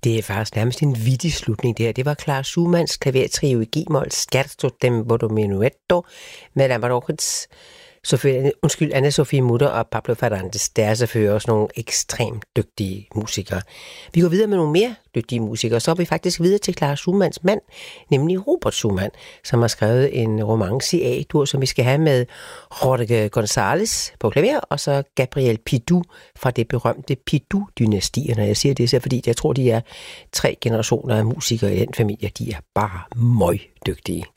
Det er faktisk nærmest en vittig slutning der. Det var Clara Schumanns klavertrio i G-mol, Scherzo del Minuetto, med Moritz, Anna-Sophie Mutter og Pablo Ferrandes. Der er selvfølgelig også nogle ekstremt dygtige musikere. Vi går videre med nogle mere dygtige musikere, så er vi faktisk videre til Clara Schumanns mand, nemlig Robert Schumann, som har skrevet en romance i A-dur, som vi skal have med Jorge González på klaver, og så Gabriel Pidou fra det berømte Pidou-dynastiet. Når jeg siger det, så fordi jeg tror, de er 3 generationer af musikere i den familie. De er bare møgdygtige.